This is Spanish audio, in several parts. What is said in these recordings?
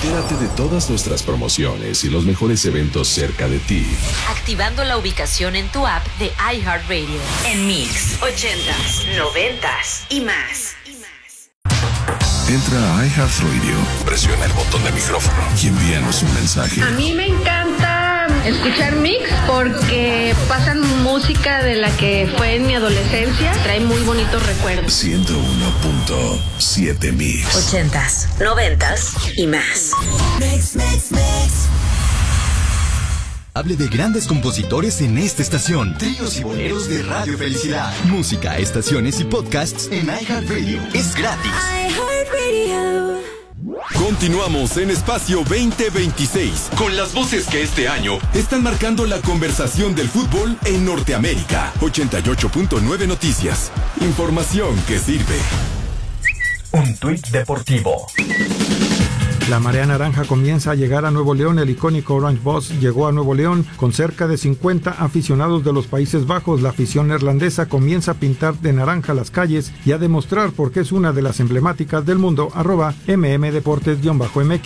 Entérate de todas nuestras promociones y los mejores eventos cerca de ti, activando la ubicación en tu app de iHeartRadio. En Mix, 80s, 90s y más. Entra a iHeartRadio, presiona el botón de micrófono y envíanos un mensaje. A mí me encanta escuchar Mix porque pasan música de la que fue en mi adolescencia. Trae muy bonitos recuerdos. 101.7 Mix. 80s, 90s y más. Mix. Hable de grandes compositores en esta estación. Tríos y boleros de Radio Felicidad. Música, estaciones y podcasts en iHeartRadio. Es gratis. iHeartRadio. Continuamos en Espacio 2026 con las voces que este año están marcando la conversación del fútbol en Norteamérica. 88.9 Noticias. Información que sirve. Un tuit deportivo. La marea naranja comienza a llegar a Nuevo León. El icónico Orange Boss llegó a Nuevo León con cerca de 50 aficionados de los Países Bajos. La afición neerlandesa comienza a pintar de naranja las calles y a demostrar por qué es una de las emblemáticas del mundo. @mmdeportes_mx.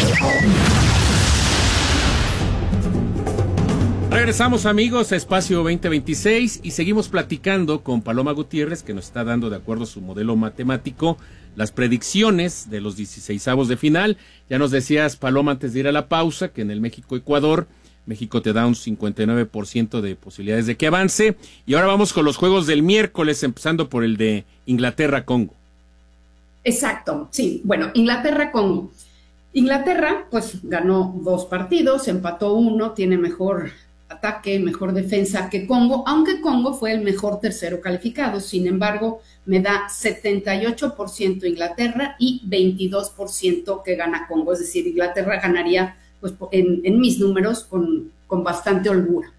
Regresamos, amigos, a Espacio 2026 y seguimos platicando con Paloma Gutiérrez, que nos está dando, de acuerdo a su modelo matemático, las predicciones de los 16avos de final. Ya nos decías, Paloma, antes de ir a la pausa, que en el México-Ecuador, México te da un 59% de posibilidades de que avance. Y ahora vamos con los juegos del miércoles, empezando por el de Inglaterra-Congo. Exacto, sí. Bueno, Inglaterra-Congo. Inglaterra, pues, ganó 2 partidos, empató 1, tiene mejor ataque, mejor defensa que Congo, aunque Congo fue el mejor tercero calificado. Sin embargo, me da 78% Inglaterra y 22% que gana Congo. Es decir, Inglaterra ganaría, pues, en mis números con bastante holgura.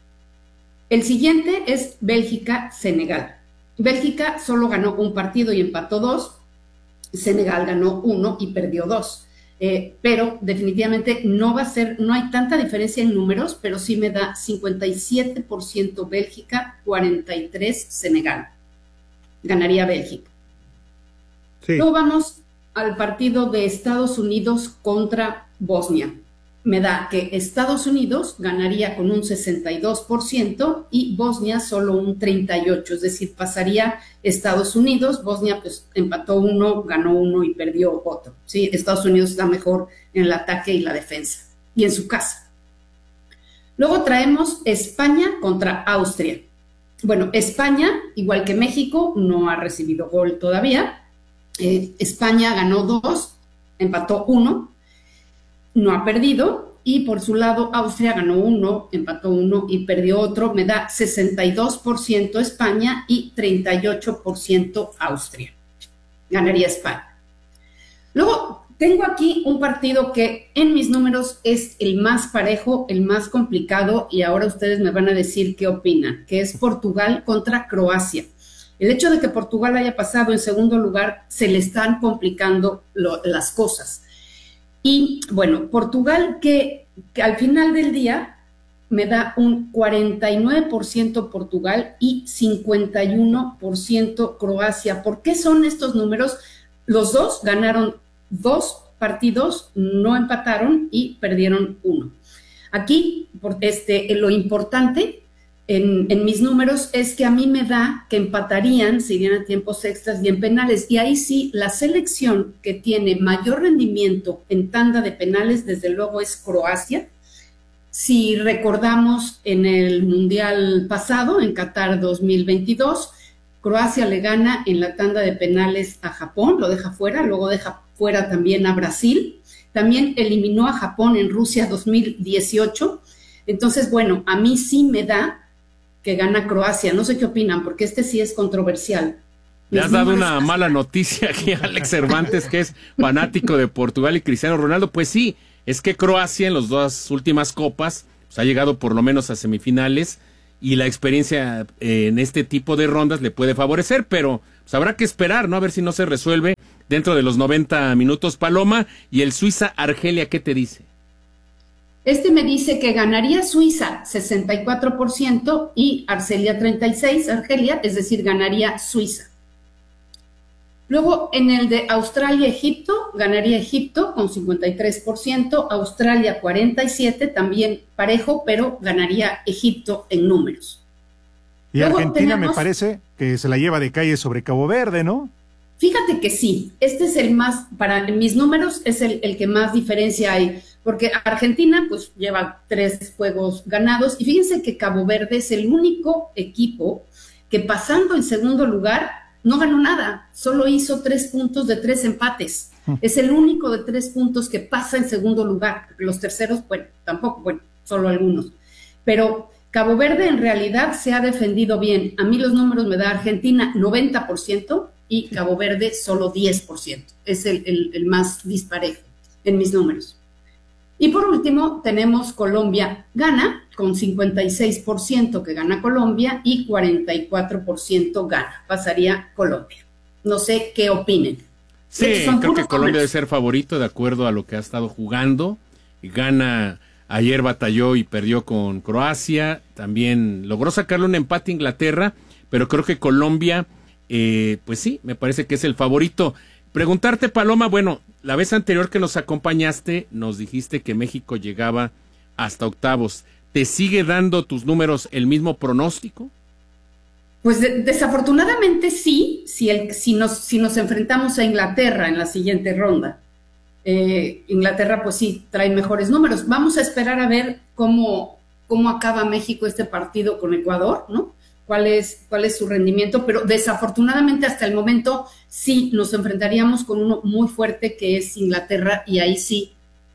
El siguiente es Bélgica-Senegal. Bélgica solo ganó un partido y empató 2. Senegal ganó 1 y perdió 2. Pero definitivamente no hay tanta diferencia en números, pero sí me da 57% Bélgica, 43% Senegal. Ganaría Bélgica. Sí. Luego vamos al partido de Estados Unidos contra Bosnia. Me da que Estados Unidos ganaría con un 62% y Bosnia solo un 38%, es decir, pasaría Estados Unidos. Bosnia pues empató 1, ganó 1 y perdió otro. ¿Sí? Estados Unidos está mejor en el ataque y la defensa y en su casa. Luego traemos España contra Austria. Bueno, España, igual que México, no ha recibido gol todavía. España ganó 2, empató 1. No ha perdido, y por su lado Austria ganó 1, empató 1 y perdió otro. Me da 62% España y 38% Austria. Ganaría España. Luego tengo aquí un partido que en mis números es el más parejo, el más complicado, y ahora ustedes me van a decir qué opinan, que es Portugal contra Croacia. El hecho de que Portugal haya pasado en segundo lugar, se le están complicando las cosas. Y bueno, Portugal que al final del día me da un 49% Portugal y 51% Croacia. ¿Por qué son estos números? Los dos ganaron 2 partidos, no empataron y perdieron 1. Aquí lo importante en mis números es que a mí me da que empatarían, se irían a tiempos extras y en penales. Y ahí sí, la selección que tiene mayor rendimiento en tanda de penales, desde luego, es Croacia. Si recordamos en el Mundial pasado, en Qatar 2022, Croacia le gana en la tanda de penales a Japón, lo deja fuera, luego deja fuera también a Brasil. También eliminó a Japón en Rusia 2018. Entonces, bueno, a mí sí me da que gana Croacia. No sé qué opinan, porque sí es controversial. Le has dado una mala noticia aquí a Alex Cervantes, que es fanático de Portugal y Cristiano Ronaldo. Pues sí, es que Croacia en las 2 últimas copas pues, ha llegado por lo menos a semifinales, y la experiencia en este tipo de rondas le puede favorecer, pero pues, habrá que esperar, ¿no? A ver si no se resuelve dentro de los 90 minutos, Paloma. Y el Suiza-Argelia, ¿qué te dice? Me dice que ganaría Suiza 64% y Argelia 36%, es decir, ganaría Suiza. Luego, en el de Australia-Egipto, ganaría Egipto con 53%, Australia 47%, también parejo, pero ganaría Egipto en números. Y luego Argentina me parece que se la lleva de calle sobre Cabo Verde, ¿no? Fíjate que sí, este es el más, para mis números, es el que más diferencia hay, porque Argentina pues lleva 3 juegos ganados, y fíjense que Cabo Verde es el único equipo que pasando en segundo lugar no ganó nada, solo hizo 3 puntos de 3 empates. Es el único de 3 puntos que pasa en segundo lugar. Los terceros, bueno, tampoco, bueno, solo algunos. Pero Cabo Verde en realidad se ha defendido bien. A mí los números me da Argentina 90% y Cabo Verde solo 10%. Es el más disparejo en mis números. Y por último tenemos Colombia gana con 56% que gana Colombia y 44% gana. Pasaría Colombia. No sé qué opinen. Sí, creo que Colombia debe ser favorito de acuerdo a lo que ha estado jugando. Gana, ayer batalló y perdió con Croacia. También logró sacarle un empate a Inglaterra, pero creo que Colombia, pues sí, me parece que es el favorito. Preguntarte, Paloma, bueno, la vez anterior que nos acompañaste, nos dijiste que México llegaba hasta octavos. ¿Te sigue dando tus números el mismo pronóstico? Pues desafortunadamente sí, si nos enfrentamos a Inglaterra en la siguiente ronda. Inglaterra pues sí trae mejores números. Vamos a esperar a ver cómo acaba México este partido con Ecuador, ¿no? Cuál es su rendimiento, pero desafortunadamente hasta el momento sí nos enfrentaríamos con uno muy fuerte que es Inglaterra, y ahí sí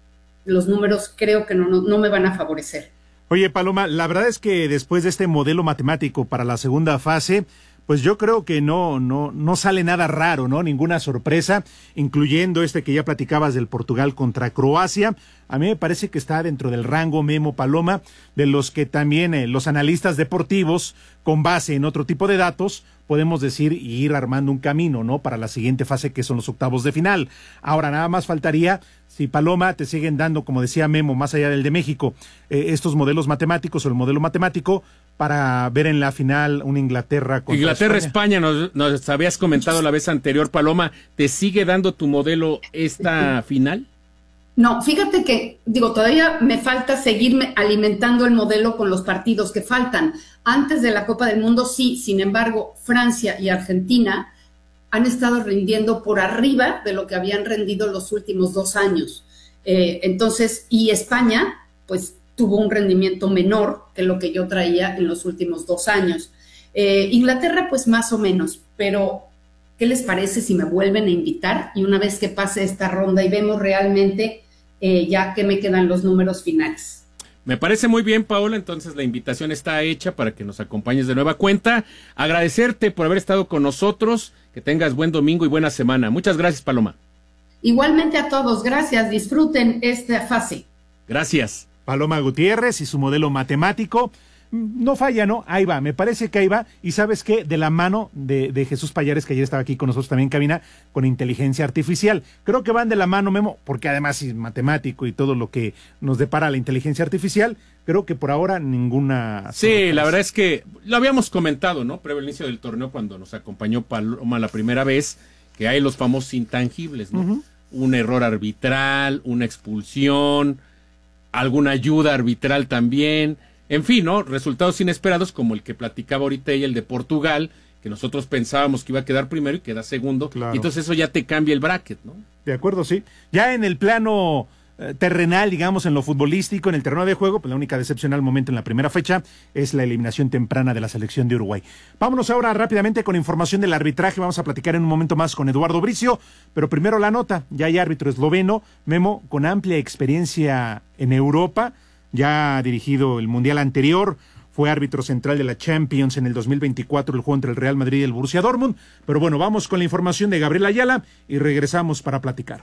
los números creo que no me van a favorecer. Oye, Paloma, la verdad es que después de este modelo matemático para la segunda fase, pues yo creo que no sale nada raro, ¿no? Ninguna sorpresa, incluyendo este que ya platicabas del Portugal contra Croacia. A mí me parece que está dentro del rango, Memo, Paloma, de los que también los analistas deportivos, con base en otro tipo de datos, podemos decir y ir armando un camino, ¿no? Para la siguiente fase, que son los octavos de final. Ahora, nada más faltaría, si Paloma te siguen dando, como decía Memo, más allá del de México, estos modelos matemáticos o el modelo matemático, para ver en la final una Inglaterra contra Inglaterra-España, nos habías comentado la vez anterior, Paloma, ¿te sigue dando tu modelo esta final? No, fíjate que, todavía me falta seguirme alimentando el modelo con los partidos que faltan. Antes de la Copa del Mundo, sí, sin embargo, Francia y Argentina han estado rindiendo por arriba de lo que habían rendido los últimos 2 años. Entonces, y España, pues, tuvo un rendimiento menor que lo que yo traía en los últimos 2 años. Inglaterra, pues, más o menos, pero ¿qué les parece si me vuelven a invitar? Y una vez que pase esta ronda y vemos realmente ya que me quedan los números finales. Me parece muy bien, Paola, entonces la invitación está hecha para que nos acompañes de nueva cuenta. Agradecerte por haber estado con nosotros, que tengas buen domingo y buena semana. Muchas gracias, Paloma. Igualmente a todos, gracias, disfruten esta fase. Gracias. Paloma Gutiérrez y su modelo matemático. No falla, ¿no? Ahí va, me parece que ahí va. Y ¿sabes qué? De la mano de Jesús Payares, que ayer estaba aquí con nosotros también en cabina, con inteligencia artificial. Creo que van de la mano, Memo, porque además es matemático y todo lo que nos depara la inteligencia artificial. Creo que por ahora ninguna... Sí, la verdad es que lo habíamos comentado, ¿no? Previo al inicio del torneo, cuando nos acompañó Paloma la primera vez, que hay los famosos intangibles, ¿no? Uh-huh. Un error arbitral, una expulsión, alguna ayuda arbitral también... En fin, ¿no? Resultados inesperados como el que platicaba ahorita ella, el de Portugal, que nosotros pensábamos que iba a quedar primero y queda segundo. Claro. Y entonces eso ya te cambia el bracket, ¿no? De acuerdo, sí. Ya en el plano terrenal, digamos, en lo futbolístico, en el terreno de juego, pues la única decepción al momento en la primera fecha es la eliminación temprana de la selección de Uruguay. Vámonos ahora rápidamente con información del arbitraje. Vamos a platicar en un momento más con Eduardo Bricio, pero primero la nota. Ya hay árbitro esloveno, Memo, con amplia experiencia en Europa. Ya ha dirigido el Mundial anterior, fue árbitro central de la Champions en el 2024, el juego entre el Real Madrid y el Borussia Dortmund. Pero bueno, vamos con la información de Gabriel Ayala y regresamos para platicar.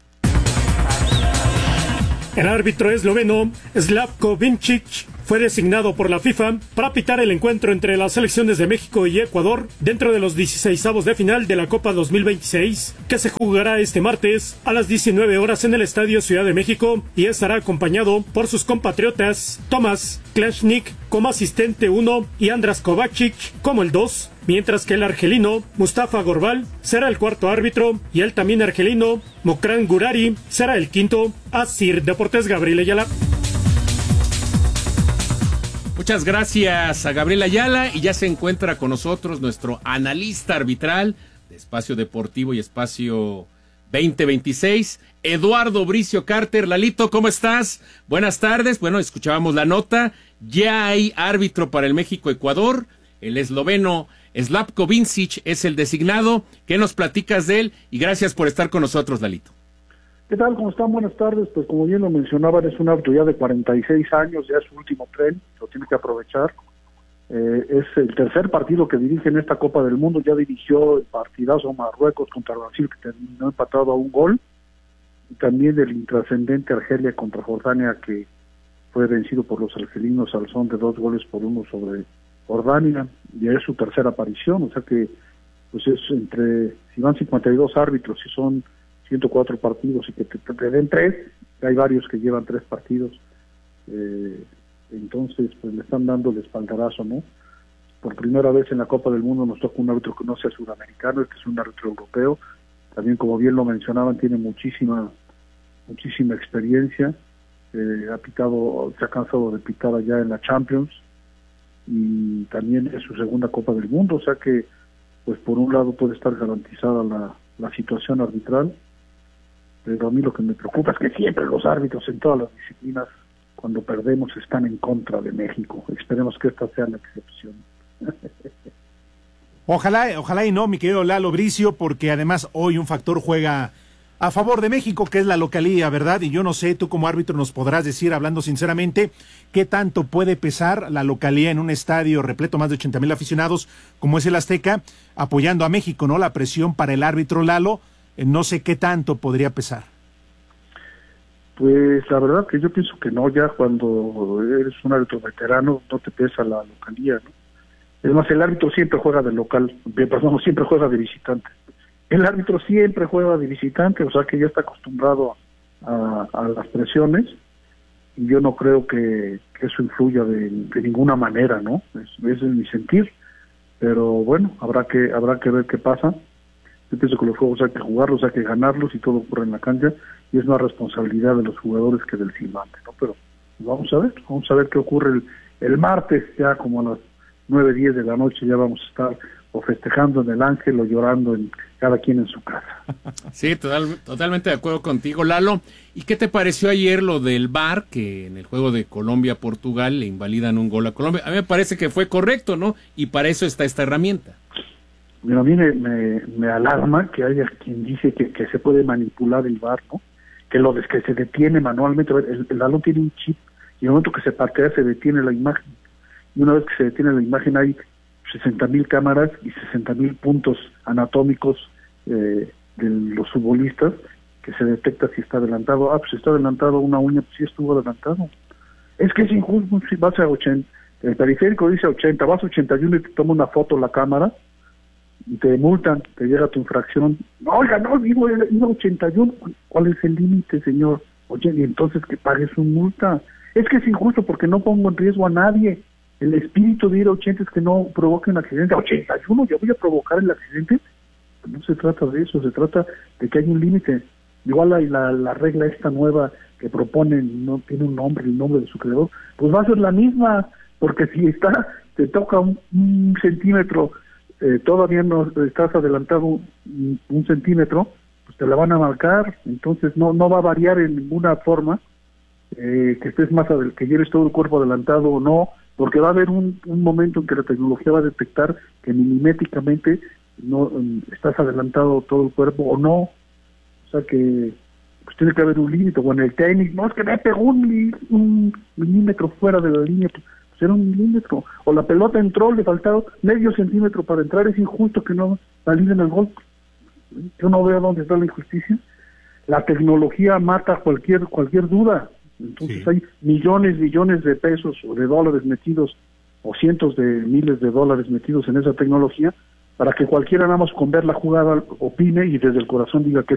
El árbitro esloveno Slavko Vincic fue designado por la FIFA para pitar el encuentro entre las selecciones de México y Ecuador dentro de los 16avos de final de la Copa 2026, que se jugará este martes a las 19 horas en el Estadio Ciudad de México, y estará acompañado por sus compatriotas Tomáš Klešník como asistente 1 y András Kovačić como el 2. mientras que el argelino Mustafa Gorbal será el cuarto árbitro y el también argelino Mokran Gurari será el quinto. Asir Deportes, Gabriel Ayala. Muchas gracias a Gabriel Ayala, y ya se encuentra con nosotros nuestro analista arbitral de Espacio Deportivo y Espacio 2026, Eduardo Bricio Carter. Lalito, ¿cómo estás? Buenas tardes. Bueno, escuchábamos la nota, ya hay árbitro para el México-Ecuador, el esloveno Slavko Vincic es el designado. ¿Qué nos platicas de él? Y gracias por estar con nosotros, Lalito. ¿Qué tal? ¿Cómo están? Buenas tardes. Pues como bien lo mencionaban, es un árbitro ya de 46 años, ya es su último tren, lo tiene que aprovechar. Es el tercer partido que dirige en esta Copa del Mundo, ya dirigió el partidazo Marruecos contra Brasil, que terminó empatado a un gol, y también el intrascendente Argelia contra Jordania, que fue vencido por los argelinos al son de 2-1 sobre Jordania. Ya es su tercera aparición, o sea que pues es si van 52 árbitros y son 104 partidos y que te den 3, hay varios que llevan 3 partidos, entonces pues le están dando el espaldarazo, ¿no? Por primera vez en la Copa del Mundo nos toca un árbitro que no sea sudamericano, este es un árbitro europeo, también como bien lo mencionaban, tiene muchísima experiencia, ha pitado, se ha cansado de pitar allá en la Champions, y también es su segunda Copa del Mundo, o sea que pues por un lado puede estar garantizada la situación arbitral, pero a mí lo que me preocupa es que siempre los árbitros en todas las disciplinas, cuando perdemos, están en contra de México. Esperemos que esta sea la excepción. Ojalá y no, mi querido Lalo Bricio, porque además hoy un factor juega a favor de México, que es la localía, ¿verdad? Y yo no sé, tú como árbitro nos podrás decir, hablando sinceramente, qué tanto puede pesar la localía en un estadio repleto, más de 80,000 aficionados, como es el Azteca, apoyando a México, ¿no? La presión para el árbitro, Lalo, no sé qué tanto podría pesar. Pues la verdad que yo pienso que no, ya cuando eres un árbitro veterano no te pesa la localía, ¿no? Es más, el árbitro siempre juega de local, perdón, siempre juega de visitante. El árbitro siempre juega de visitante, o sea que ya está acostumbrado a las presiones, y yo no creo que eso influya de ninguna manera, ¿no? Ese es mi sentir, pero bueno, habrá que ver qué pasa. Yo pienso que los juegos hay que jugarlos, hay que ganarlos, y todo ocurre en la cancha, y es más responsabilidad de los jugadores que del silbante, ¿no? Pero vamos a ver qué ocurre el martes, ya como a las 9:10 de la noche, ya vamos a estar o festejando en el Ángel o llorando cada quien en su casa. Sí, totalmente de acuerdo contigo, Lalo. ¿Y qué te pareció ayer lo del VAR, que en el juego de Colombia-Portugal le invalidan un gol a Colombia? A mí me parece que fue correcto, ¿no? Y para eso está esta herramienta. Mira, a mí me alarma que haya quien dice que se puede manipular el VAR, ¿no? Que se detiene manualmente. El balón tiene un chip, y en el momento que se partea se detiene la imagen. Y una vez que se detiene la imagen hay 60,000 cámaras y 60,000 puntos anatómicos de los futbolistas, que se detecta si está adelantado. Pues si está adelantado una uña, pues sí estuvo adelantado. Es que es injusto. Si vas a 80, el periférico dice 80, vas a 81 y te toma una foto la cámara y te multan, te llega tu infracción. No, oiga, no, digo, iba a 81. ¿Cuál es el límite, señor? Oye, y entonces que pagues una multa. Es que es injusto porque no pongo en riesgo a nadie. El espíritu de ir a 80 es que no provoque un accidente. A 81 yo voy a provocar el accidente. No se trata de eso, se trata de que hay un límite. Igual la regla esta nueva que proponen, no tiene un nombre, el nombre de su creador, pues va a ser la misma, porque si te toca un centímetro, todavía no estás adelantado un centímetro, pues te la van a marcar. Entonces no va a variar en ninguna forma que estés que lleves todo el cuerpo adelantado o no, porque va a haber un momento en que la tecnología va a detectar que milimétricamente no estás adelantado todo el cuerpo o no. O sea que pues tiene que haber un límite. O en el tenis, no, es que me pegó un milímetro fuera de la línea, pues era un milímetro. O la pelota entró, le faltaba medio centímetro para entrar, es injusto que no validen el gol. Yo no veo dónde está la injusticia. La tecnología mata cualquier duda. Entonces sí, hay millones de pesos o de dólares metidos, o cientos de miles de dólares metidos en esa tecnología, para que cualquiera nada más con ver la jugada opine y desde el corazón diga que